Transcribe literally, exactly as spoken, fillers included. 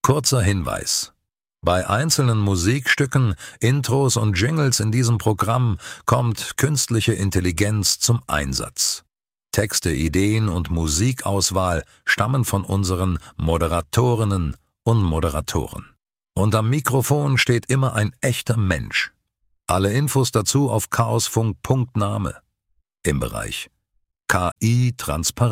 Kurzer Hinweis: Bei einzelnen Musikstücken, Intros und Jingles in diesem Programm kommt künstliche Intelligenz zum Einsatz. Texte, Ideen und Musikauswahl stammen von unseren Moderatorinnen und Moderatoren. Und am Mikrofon steht immer ein echter Mensch. Alle Infos dazu auf chaosfunk punkt name im Bereich K I Transparenz.